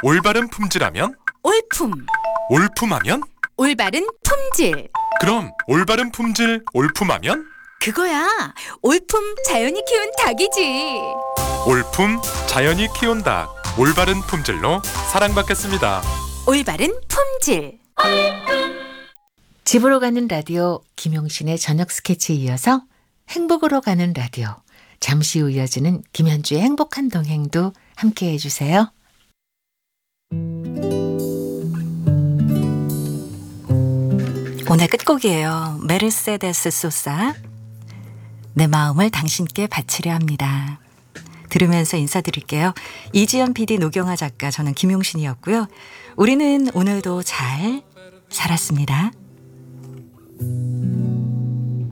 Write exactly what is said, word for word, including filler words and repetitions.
올바른 품질하면? 올품. 올품하면? 올바른 품질. 그럼 올바른 품질 올품하면? 그거야. 올품 자연이 키운 닭이지. 올품 자연이 키운 닭. 올바른 품질로 사랑받겠습니다. 올바른 품질. 집으로 가는 라디오 김용신의 저녁 스케치에 이어서 행복으로 가는 라디오 잠시 후 이어지는 김현주의 행복한 동행도 함께해 주세요. 오늘 끝곡이에요. 메르세데스 소사 내 마음을 당신께 바치려 합니다. 들으면서 인사드릴게요. 이지연 피디, 노경아 작가, 저는 김용신이었고요. 우리는 오늘도 잘 살았습니다.